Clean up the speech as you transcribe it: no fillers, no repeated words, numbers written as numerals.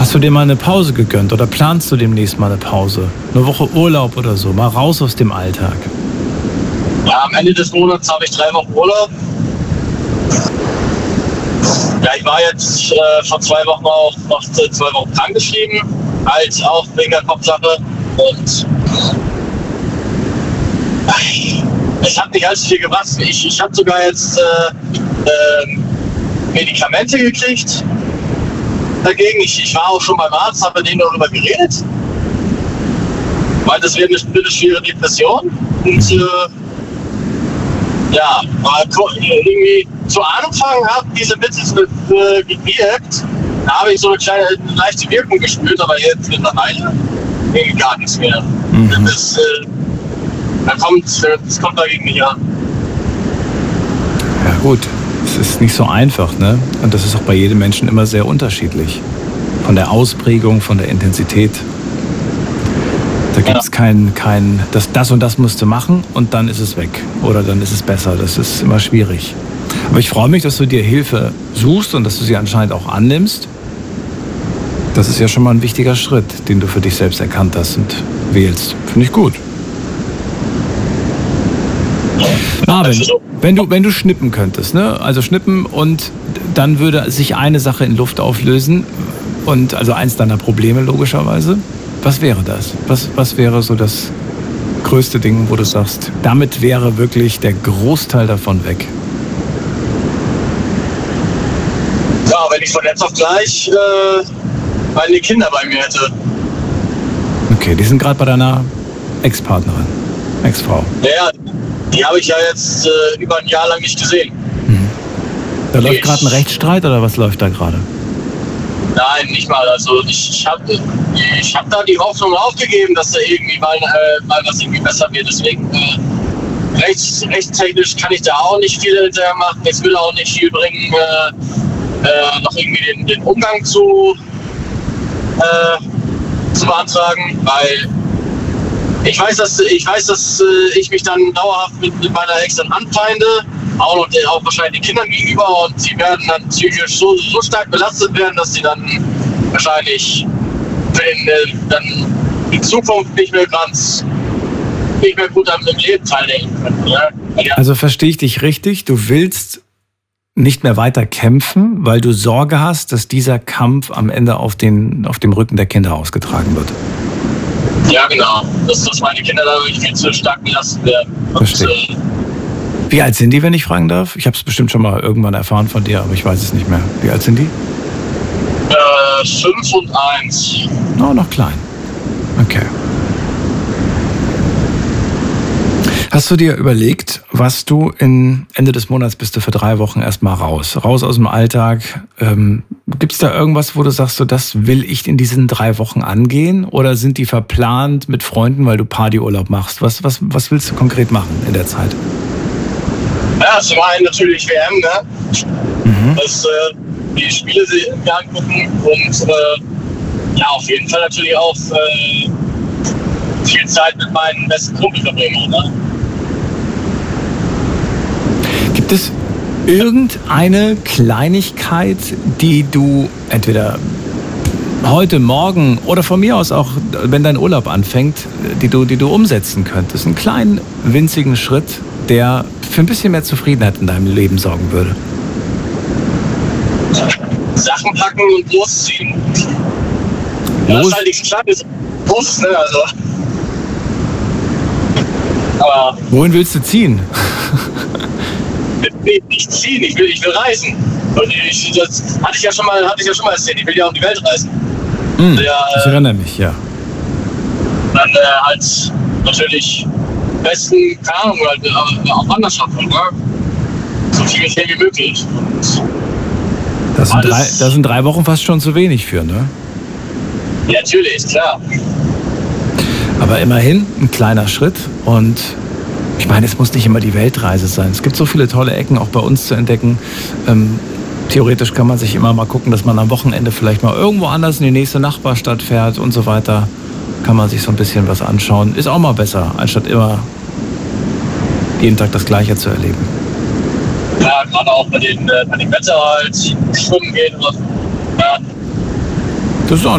Hast du dir mal eine Pause gegönnt oder planst du demnächst mal eine Pause? Eine Woche Urlaub oder so, mal raus aus dem Alltag? Ja, am Ende des Monats habe ich 3 Wochen Urlaub. Ja, ich war jetzt vor 2 Wochen auch noch 2 Wochen krankgeschrieben, halt auch wegen der Kopfsache. Und es hat nicht allzu viel gebracht. Ich habe sogar jetzt Medikamente gekriegt dagegen. Ich war auch schon beim Arzt, habe mit denen darüber geredet, weil das wäre eine schwere Depression. Und ja, irgendwie zu Anfang haben diese Mittel gewirkt. Da habe ich so eine leichte Wirkung gespürt, aber jetzt mittlerweile irgendwie gar nichts mehr. Mhm. Das kommt dagegen nicht an. Ja gut, es ist nicht so einfach, ne? Und das ist auch bei jedem Menschen immer sehr unterschiedlich. Von der Ausprägung, von der Intensität. Da gibt es kein das und das musst du machen und dann ist es weg. Oder dann ist es besser. Das ist immer schwierig. Aber ich freue mich, dass du dir Hilfe suchst und dass du sie anscheinend auch annimmst. Das ist ja schon mal ein wichtiger Schritt, den du für dich selbst erkannt hast und wählst. Finde ich gut. Marvin, wenn du schnippen könntest, ne? Also schnippen und dann würde sich eine Sache in Luft auflösen und also eins deiner Probleme logischerweise. Was wäre das? Was wäre so das größte Ding, wo du sagst, damit wäre wirklich der Großteil davon weg? Ja, wenn ich von jetzt auf gleich meine Kinder bei mir hätte. Okay, die sind gerade bei deiner Ex-Partnerin, Ex-Frau. Ja, die habe ich ja jetzt über ein Jahr lang nicht gesehen. Da läuft gerade ein Rechtsstreit oder was läuft da gerade? Nein, nicht mal. Also ich hab da die Hoffnung aufgegeben, dass da irgendwie mal was irgendwie besser wird. Deswegen rechtstechnisch kann ich da auch nicht viel hinterher machen. Es will auch nicht viel bringen, noch irgendwie den Umgang zu beantragen, weil ich weiß, dass ich mich dann dauerhaft mit meiner Ex dann anfeinde, auch wahrscheinlich den Kindern gegenüber, und sie werden dann psychisch so stark belastet werden, dass sie dann wahrscheinlich dann in Zukunft nicht mehr gut am Leben teilnehmen können. Ja? Also verstehe ich dich richtig, du willst nicht mehr weiter kämpfen, weil du Sorge hast, dass dieser Kampf am Ende auf dem Rücken der Kinder ausgetragen wird. Ja, genau. Dass meine Kinder dadurch viel zu stark belastet werden. Verstehe. Wie alt sind die, wenn ich fragen darf? Ich habe es bestimmt schon mal irgendwann erfahren von dir, aber ich weiß es nicht mehr. Wie alt sind die? 5 und 1. Oh, noch klein. Okay. Hast du dir überlegt, was du Ende des Monats bist du für 3 Wochen erstmal raus aus dem Alltag? Gibt es da irgendwas, wo du sagst, so das will ich in diesen 3 Wochen angehen? Oder sind die verplant mit Freunden, weil du Partyurlaub machst? Was willst du konkret machen in der Zeit? Ja, zum einen natürlich WM, ne? Dass die Spiele mir angucken und ja, auf jeden Fall natürlich auch viel Zeit mit meinen besten Kumpel verbringen, ne? Gibt es irgendeine Kleinigkeit, die du entweder heute, morgen oder von mir aus auch, wenn dein Urlaub anfängt, die du umsetzen könntest? Einen kleinen, winzigen Schritt, der für ein bisschen mehr Zufriedenheit in deinem Leben sorgen würde? Sachen packen und losziehen. Ja, das ist halt nichts Kleines. Bus, ne? Also. Aber wohin willst du ziehen? Nicht ziehen, ich will reisen. Und das hatte ich ja schon mal erzählt, ich will ja um die Welt reisen. Ich erinnere mich, ja. Dann halt natürlich besten, keine Ahnung, halt auf Wanderschaft, ne? So viel wie möglich. Und das sind 3 Wochen fast schon zu wenig für, ne? Ja, natürlich, klar. Aber immerhin ein kleiner Schritt und ich meine, es muss nicht immer die Weltreise sein. Es gibt so viele tolle Ecken auch bei uns zu entdecken. Theoretisch kann man sich immer mal gucken, dass man am Wochenende vielleicht mal irgendwo anders in die nächste Nachbarstadt fährt und so weiter. Kann man sich so ein bisschen was anschauen. Ist auch mal besser, anstatt immer jeden Tag das Gleiche zu erleben. Ja, gerade auch bei dem Wetter halt schwimmen gehen oder so. Ja. Das ist auch